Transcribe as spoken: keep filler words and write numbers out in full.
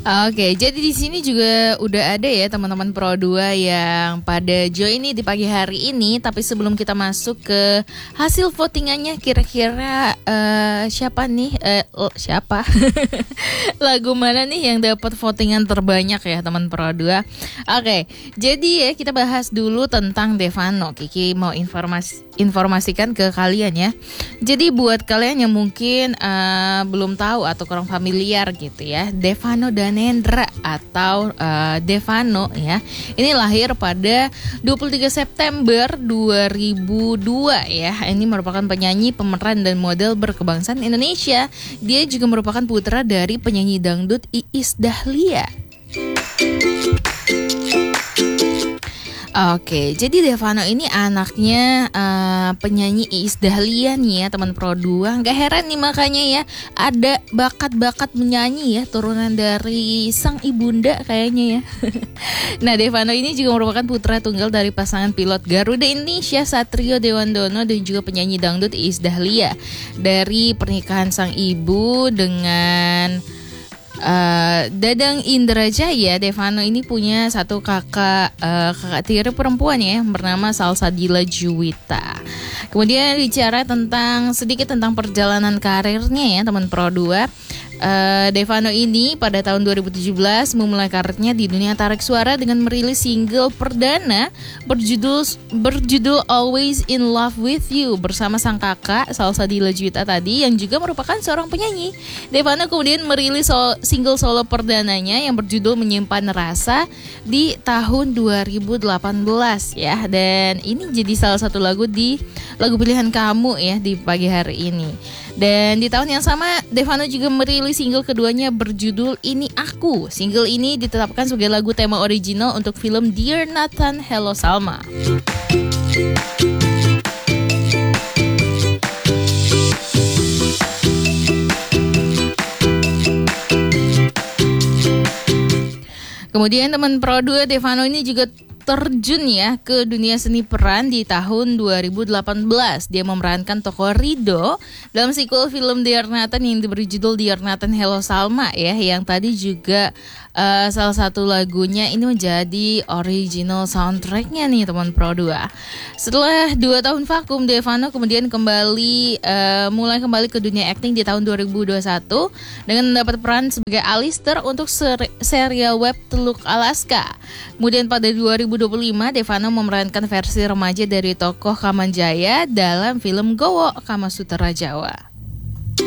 Oke, jadi di sini juga udah ada ya teman-teman Pro dua yang pada join nih di pagi hari ini. Tapi sebelum kita masuk ke hasil votingannya, kira-kira uh, siapa nih? Uh, siapa? Lagu mana nih yang dapat votingan terbanyak ya teman Pro dua? Oke, jadi ya kita bahas dulu tentang Devano. Kiki mau informasi informasikan ke kalian ya. Jadi buat kalian yang mungkin uh, belum tahu atau kurang familiar gitu ya, Devano Danendra atau uh, Devano ya, ini lahir pada dua puluh tiga September dua ribu dua ya. Ini merupakan penyanyi, pemeran dan model berkebangsaan Indonesia. Dia juga merupakan putra dari penyanyi dangdut Iis Dahlia. Oke, jadi Devano ini anaknya uh, penyanyi Iis Dahlia nih ya teman Pro dua. Gak heran nih makanya ya ada bakat-bakat menyanyi ya turunan dari sang ibunda kayaknya ya. Nah, Devano ini juga merupakan putra tunggal dari pasangan pilot Garuda Indonesia Satrio Dewandono dan juga penyanyi dangdut Iis Dahlia. Dari pernikahan sang ibu dengan Uh, Dadang Indrajaya, Devano ini punya satu kakak uh, kakak tiri perempuan ya bernama Salsabila Juwita. Kemudian bicara tentang sedikit tentang perjalanan karirnya ya teman Pro dua. Uh, Devano ini pada tahun dua ribu tujuh belas memulai karirnya di dunia tarik suara dengan merilis single perdana berjudul berjudul Always in Love with You bersama sang kakak Salsabila Juwita tadi yang juga merupakan seorang penyanyi. Devano kemudian merilis so- single solo perdananya yang berjudul Menyimpan Rasa di tahun dua ribu delapan belas ya, dan ini jadi salah satu lagu di lagu pilihan kamu ya di pagi hari ini. Dan di tahun yang sama Devano juga merilis single keduanya berjudul Ini Aku. Single ini ditetapkan sebagai lagu tema original untuk film Dear Nathan Hello Salma. Kemudian teman Pro dua, Devano ini juga terjun ya ke dunia seni peran di tahun dua ribu delapan belas. Dia memerankan tokoh Rido dalam sequel film Dear Nathan yang diberi judul Dear Nathan Hello Salma ya, yang tadi juga uh, salah satu lagunya ini menjadi original soundtracknya nih teman Pro dua. Setelah dua tahun vakum, Devano kemudian kembali uh, mulai kembali ke dunia akting di tahun dua ribu dua puluh satu dengan mendapat peran sebagai Alistair untuk ser- serial web Teluk Alaska. Kemudian pada dua ribu dua puluh lima, Devano memerankan versi remaja dari tokoh Kamanjaya dalam film Gowo Kamasutra Jawa.